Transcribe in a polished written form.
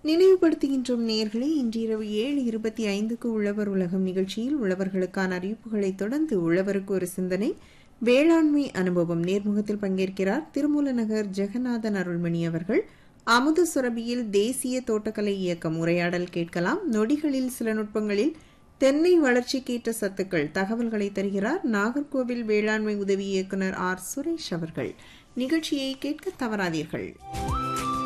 நினைவுபடுத்துகின்றோம் நேயர்களே, இன்று இரவு 7:25க்கு உழவர் உலகம் நிகழ்ச்சியில் உழவர்களுக்கான அறிவிப்புகளை தொடர்ந்து உழவருக்கு ஒரு சிந்தனை வேளாண்மை அனுபவம் நேர்முகத்தில் பங்கேற்கிறார் திருமூலநகர் ஜெகநாதன் அருள்மணி அவர்கள். அமுத சுரபியில் தேசிய தோட்டக்கலை இயக்கம் உரையாடல் கேட்கலாம். நொடிகளில் சில நுட்பங்களில் தென்னை வளர்ச்சிக்கேற்ற சத்துக்கள் தகவல்களை தருகிறார் நாகர்கோவில் வேளாண்மை உதவி இயக்குனர் ஆர் சுரேஷ் அவர்கள். நிகழ்ச்சியை கேட்க தவறாதீர்கள்.